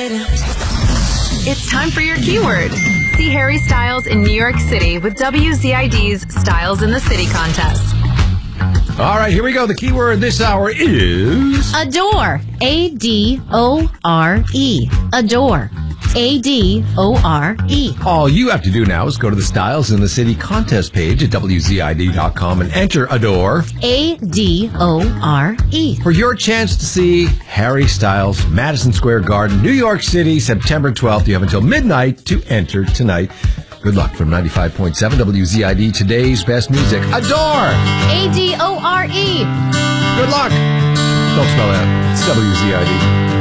It's time for your keyword. See Harry Styles in New York City with WZID's Styles in the City contest. All right, here we go. The keyword this hour is... Adore. A-D-O-R-E. Adore. A-D-O-R-E. All you have to do now is go to the Styles in the City contest page at WZID.com and enter Adore. A-D-O-R-E. For your chance to see Harry Styles, Madison Square Garden, New York City, September 12th. You have until midnight to enter tonight. Good luck from 95.7 WZID, today's best music. Adore! A-D-O-R-E. Good luck. Don't spell that. It's WZID.